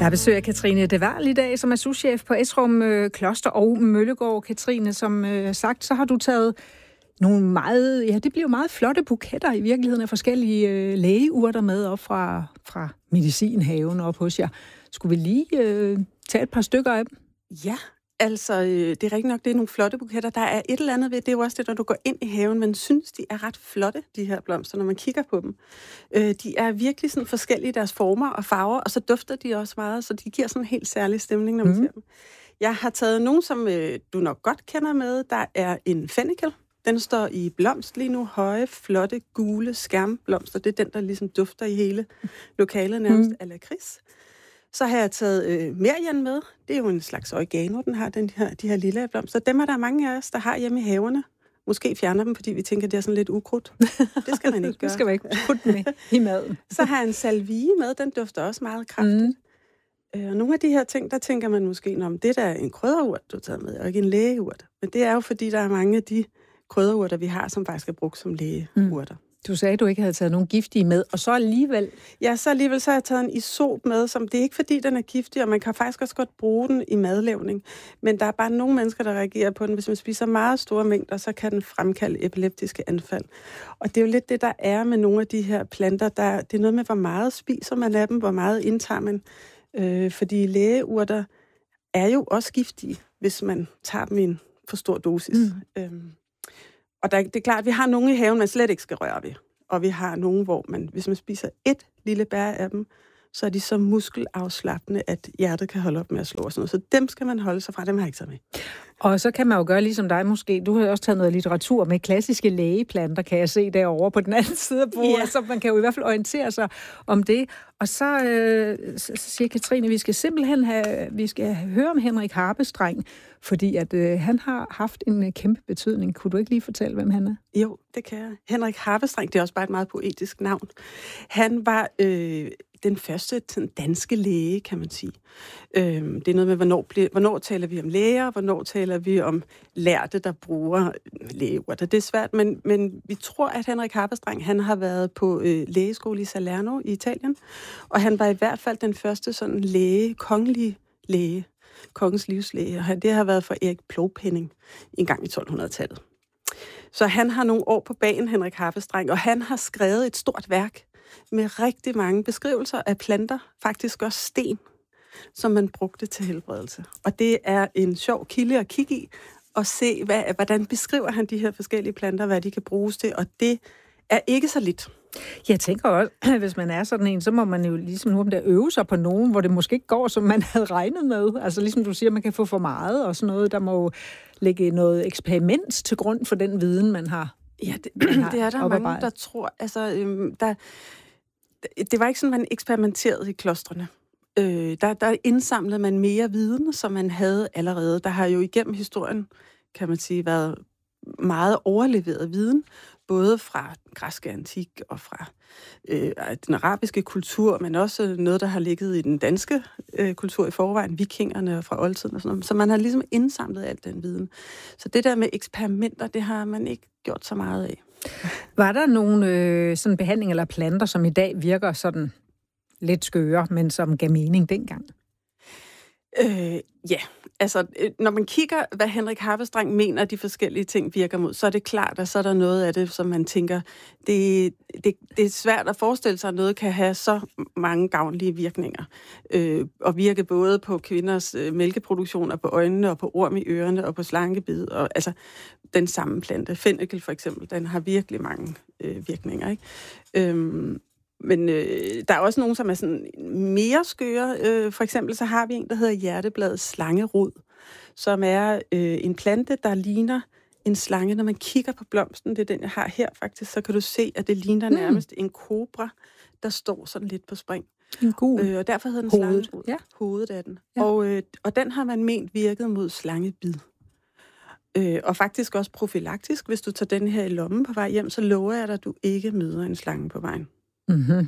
Jeg besøger Katrine De Waal i dag, som er souschef på Esrum Kloster og Møllegård. Katrine, som sagt, så har du taget nogle meget, det bliver meget flotte buketter i virkeligheden af forskellige lægeurter med op fra medicinhaven op hos jer. Skulle vi lige tage et par stykker af dem? Ja, altså det er rigtig nok, det er nogle flotte buketter. Der er et eller andet ved, det er jo også det, når du går ind i haven, man synes, de er ret flotte, de her blomster, når man kigger på dem. De er virkelig sådan forskellige i deres former og farver, og så dufter de også meget, så de giver sådan en helt særlig stemning, når man ser dem. Jeg har taget nogle, som du nok godt kender med. Der er en fennikel. Den står i blomst lige nu. Høje, flotte, gule skærmblomster. Det er den, der ligesom dufter i hele lokalet, nærmest a la lakrids. Så har jeg taget merian med. Det er jo en slags oregano, den har de her lille blomster. Dem er der mange af os, der har hjemme i haverne. Måske fjerner dem, fordi vi tænker, det er sådan lidt ukrudt. Det skal man ikke gøre. Det skal man ikke putte med i maden. Så har jeg en salvie med. Den dufter også meget kraftigt. Og nogle af de her ting, der tænker man måske, om det der er en krydderurt, du har taget med, og ikke en lægeurt. Men det er jo, fordi der er mange af de krydderurter, vi har, som faktisk er brugt som lægeurter. Du sagde, at du ikke havde taget nogen giftige med, og så alligevel... Ja, så har jeg taget en isop med, som det er ikke fordi, den er giftig, og man kan faktisk også godt bruge den i madlavning. Men der er bare nogle mennesker, der reagerer på den. Hvis man spiser meget store mængder, så kan den fremkalde epileptiske anfald. Og det er jo lidt det, der er med nogle af de her planter. Det er noget med, hvor meget spiser man af dem, hvor meget indtager man. Fordi lægeurter er jo også giftige, hvis man tager dem i en for stor dosis. Og det er klart, at vi har nogle i haven, man slet ikke skal røre ved. Og vi har nogle, hvor hvis man spiser et lille bær af dem, så er de så muskelafslappende, at hjertet kan holde op med at slå og sådan noget. Så dem skal man holde sig fra, dem har jeg ikke så med. Og så kan man jo gøre ligesom dig måske. Du har også taget noget litteratur med klassiske lægeplanter, kan jeg se derovre på den anden side af bordet. Ja. Så man kan jo i hvert fald orientere sig om det. Og så siger Katrine, vi skal høre om Henrik Harpestreng, fordi at han har haft en kæmpe betydning. Kunne du ikke lige fortælle, hvem han er? Jo, det kan jeg. Henrik Harpestreng, det er også bare et meget poetisk navn. Han var den første danske læge, kan man sige. Det er noget med, hvornår taler vi om læger, hvornår taler vi om lærte, der bruger lægeurter. Det er svært, men vi tror, at Henrik Harpestreng, han har været på lægeskole i Salerno i Italien, og han var i hvert fald den første sådan læge, kongelig læge, kongens livslæge, og det har været for Erik Plovpenning en gang i 1200-tallet. Så han har nogle år på bagen, Henrik Harpestreng, og han har skrevet et stort værk med rigtig mange beskrivelser af planter, faktisk også sten, som man brugte til helbredelse. Og det er en sjov kilde at kigge i og se, hvordan beskriver han de her forskellige planter, hvad de kan bruges til, og det er ikke så lidt. Jeg tænker også, hvis man er sådan en, så må man jo ligesom nu om der øve sig på nogen, hvor det måske ikke går, som man havde regnet med. Altså ligesom du siger, man kan få for meget og sådan noget. Der må lægge noget eksperiment til grund for den viden, man har. Ja, det er der mange, der tror. Altså, det var ikke sådan, man eksperimenterede i klostrene. Der indsamlede man mere viden, som man havde allerede. Der har jo igennem historien, kan man sige, været meget overleveret viden, både fra den græske antik og fra den arabiske kultur, men også noget, der har ligget i den danske kultur i forvejen, vikingerne og fra oldtiden og sådan noget. Så man har ligesom indsamlet al den viden. Så det der med eksperimenter, det har man ikke gjort så meget af. Var der nogle sådan behandling eller planter, som i dag virker sådan lidt skøre, men som gav mening dengang? Ja, altså når man kigger, hvad Henrik Harpestreng mener, de forskellige ting virker mod, så er det klart, at så er der noget af det, som man tænker, det er svært at forestille sig, at noget kan have så mange gavnlige virkninger. Og virke både på kvinders mælkeproduktion, og på øjnene, og på orm i ørerne, og på slangebid, og altså den samme plante. Fennikel for eksempel, den har virkelig mange virkninger, ikke? Men der er også nogen, som er sådan mere skøre. For eksempel så har vi en, der hedder hjertebladet slangerod, som er en plante, der ligner en slange. Når man kigger på blomsten, det er den, jeg har her faktisk, så kan du se, at det ligner nærmest en kobra, der står sådan lidt på spring. En gul. Og derfor hedder den slangerod. Ja. Hovedet af den. Ja. Og den har man ment virket mod slangebid. Og faktisk også profylaktisk. Hvis du tager den her i lommen på vej hjem, så lover jeg dig, at du ikke møder en slange på vejen. Mm-hmm.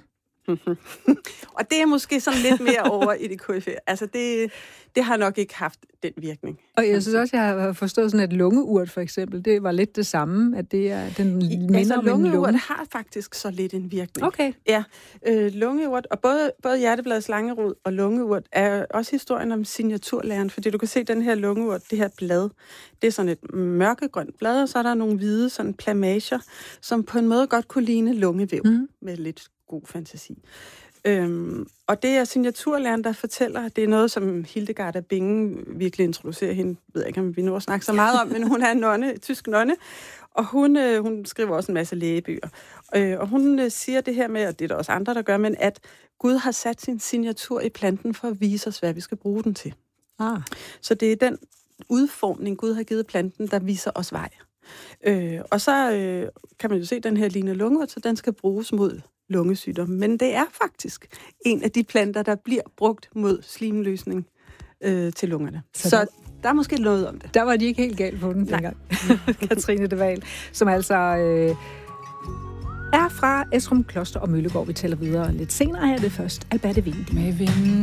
Og det er måske sådan lidt mere over i det KFR. Altså det har nok ikke haft den virkning. Og jeg synes også, jeg har forstået sådan, at lungeurt for eksempel, det var lidt det samme, at det er den minder om en lunge. Lungeurt har faktisk så lidt en virkning. Okay. Ja, lungeurt, og både hjertebladets langerod og lungeurt er også historien om signaturlæren, fordi du kan se den her lungeurt, det her blad, det er sådan et mørkegrønt blad, og så er der nogle hvide sådan plamager, som på en måde godt kunne ligne lungevæv med lidt god fantasi. Og det er signaturlæren, der fortæller, det er noget, som Hildegard af Bingen virkelig introducerer hende. Jeg ved ikke, om vi nu snakker så meget om, men hun er en nonne, tysk nonne, og hun skriver også en masse lægebøger. Og hun siger det her med, og det er der også andre, der gør, men at Gud har sat sin signatur i planten for at vise os, hvad vi skal bruge den til. Så det er den udformning, Gud har givet planten, der viser os vej. Og så kan man jo se den her ligne lungeurt, så den skal bruges mod lungesygdom. Men det er faktisk en af de planter, der bliver brugt mod slimløsning til lungerne. Så der er måske noget om det. Der var de ikke helt galt på den dengang. Katrine de Waal, som altså er fra Esrum Kloster og Møllegård. Vi taler videre lidt senere her. Det først Alberte Vinding.